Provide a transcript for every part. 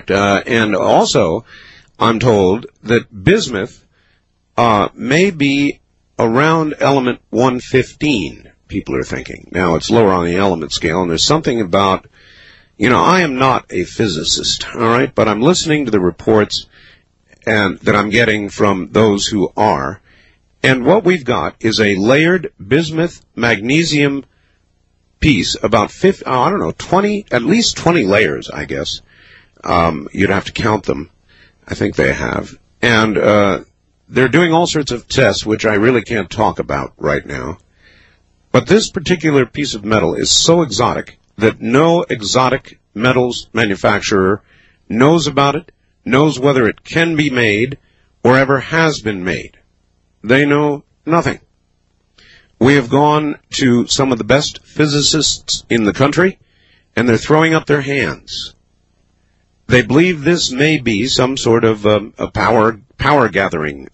fact. And also, I'm told that bismuth may be around element 115, people are thinking. Now, it's lower on the element scale, and there's something about, I am not a physicist, all right, but I'm listening to the reports and that I'm getting from those who are, and what we've got is a layered bismuth magnesium piece, about 20, at least 20 layers, I guess. You'd have to count them. I think they have. And they're doing all sorts of tests, which I really can't talk about right now. But this particular piece of metal is so exotic that no exotic metals manufacturer knows about it, knows whether it can be made or ever has been made. They know nothing. We have gone to some of the best physicists in the country, and they're throwing up their hands. They believe this may be some sort of a power gathering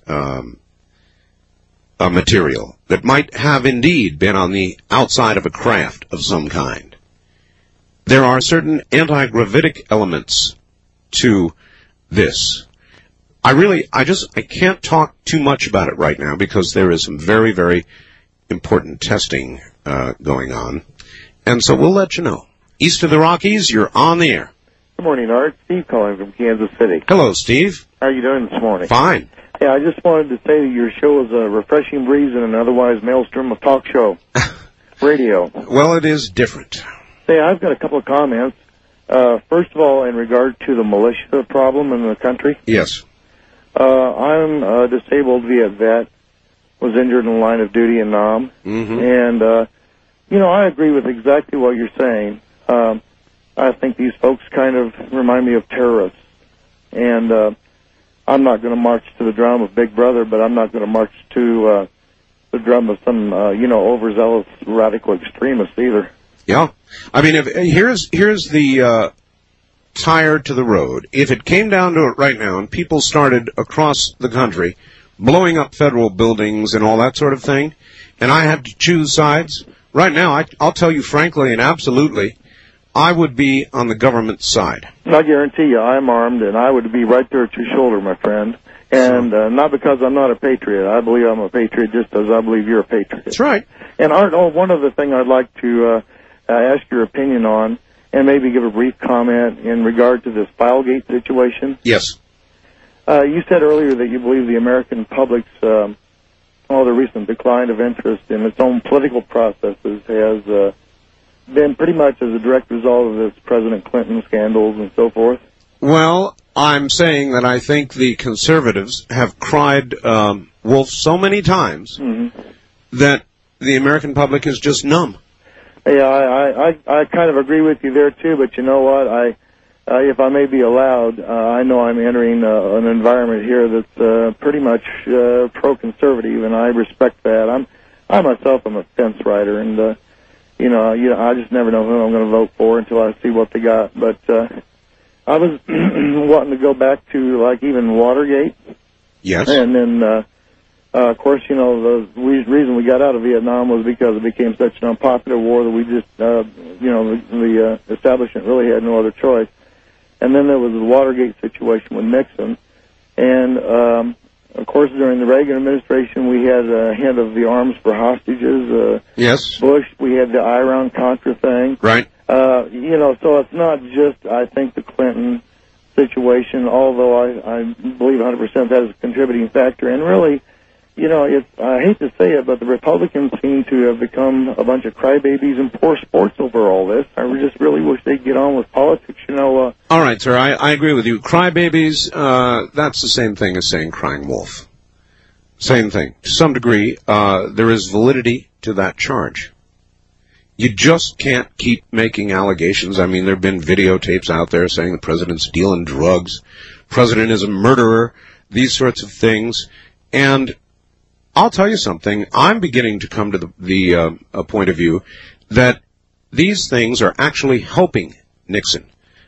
material that might have indeed been on the outside of a craft of some kind. There are certain anti-gravitic elements to this. I can't talk too much about it right now because there is some very, very important testing going on. And so we'll let you know. East of the Rockies, you're on the air. Good morning, Art. Steve calling from Kansas City. Hello, Steve. How are you doing this morning? Fine. Yeah, I just wanted to say that your show is a refreshing breeze in an otherwise maelstrom of talk show radio. Well, it is different. Hey, I've got a couple of comments. First of all, in regard to the militia problem in the country. Yes. I'm a disabled Viet vet, was injured in the line of duty in Nam. Mm-hmm. And, I agree with exactly what you're saying. I think these folks kind of remind me of terrorists. And I'm not going to march to the drum of Big Brother, but I'm not going to march to the drum of some, overzealous radical extremists either. Yeah. I mean, here's the tire to the road. If it came down to it right now and people started across the country blowing up federal buildings and all that sort of thing, and I had to choose sides, right now, I'll tell you frankly and absolutely, I would be on the government side. I guarantee you, I'm armed, and I would be right there at your shoulder, my friend. And not because I'm not a patriot. I believe I'm a patriot just as I believe you're a patriot. That's right. And, Art, one other thing I'd like to ask your opinion on, and maybe give a brief comment in regard to this Filegate situation. Yes. You said earlier that you believe the American public's, the recent decline of interest in its own political processes has been pretty much as a direct result of this President Clinton scandals and so forth. Well, I'm saying that I think the conservatives have cried wolf so many times that the American public is just numb. Yeah, I kind of agree with you there, too, but you know what? If I may be allowed, I know I'm entering an environment here that's pretty much pro-conservative, and I respect that. I myself am a fence rider, and, I just never know who I'm going to vote for until I see what they got. But I was wanting to go back to, like, even Watergate. Yes. And then, of course, the reason we got out of Vietnam was because it became such an unpopular war that we just, the establishment really had no other choice. And then there was the Watergate situation with Nixon. And, of course, during the Reagan administration, we had a hint of the arms for hostages. Yes. Bush, we had the Iran-Contra thing. Right. So it's not just, I think, the Clinton situation, although I believe 100% that is a contributing factor. And really, I hate to say it, but the Republicans seem to have become a bunch of crybabies and poor sports over all this. I just really wish they'd get on with politics, All right, sir, I agree with you. Crybabies, that's the same thing as saying crying wolf. Same thing. To some degree, there is validity to that charge. You just can't keep making allegations. I mean, there have been videotapes out there saying the president's dealing drugs, president is a murderer, these sorts of things. And I'll tell you something, I'm beginning to come to the point of view that these things are actually helping Nixon.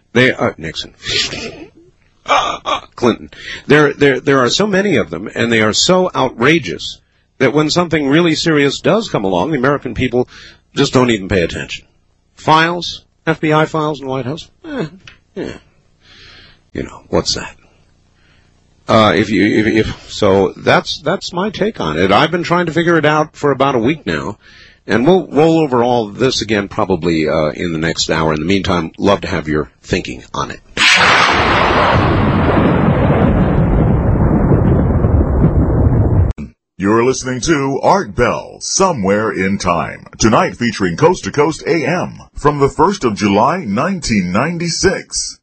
Clinton. There are so many of them, and they are so outrageous that when something really serious does come along, the American people just don't even pay attention. Files, FBI files in the White House, yeah. What's that? So that's my take on it. I've been trying to figure it out for about a week now, and we'll roll over all of this again probably in the next hour. In the meantime, love to have your thinking on it. You're listening to Art Bell, Somewhere in Time, tonight featuring Coast to Coast AM from the 1st of July, 1996.